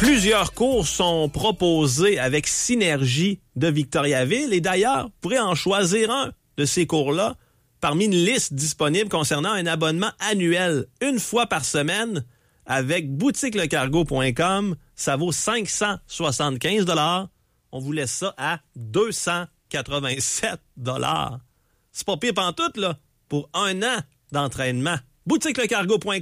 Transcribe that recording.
Plusieurs cours sont proposés avec Synergie de Victoriaville et d'ailleurs, vous pourrez en choisir un de ces cours-là parmi une liste disponible concernant un abonnement annuel une fois par semaine avec boutiquelecargo.com. Ça vaut 575 $. On vous laisse ça à 287 $. C'est pas pire pantoute, là, pour un an d'entraînement. boutiquelecargo.com.